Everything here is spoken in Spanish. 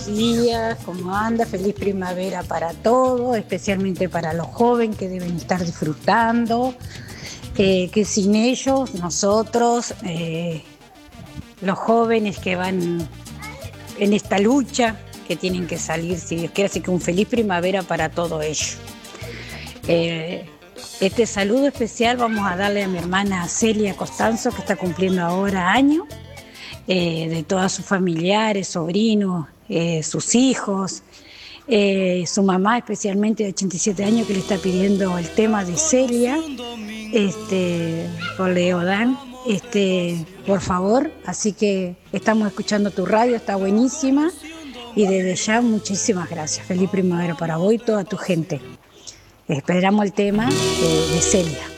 Días, ¿cómo anda? Feliz primavera para todos, especialmente para los jóvenes que deben estar disfrutando, que sin ellos, nosotros, los jóvenes que van en esta lucha, que tienen que salir, si Dios quiere, así que un feliz primavera para todo ello. Este saludo especial vamos a darle a mi hermana Celia Costanzo, que está cumpliendo ahora años, de todos sus familiares, sobrinos, sus hijos, su mamá especialmente de 87 años que le está pidiendo el tema de Celia, por Leodán, por favor. Así que estamos escuchando tu radio, está buenísima y desde ya muchísimas gracias. Feliz primavera para vos y toda tu gente. Esperamos el tema de Celia.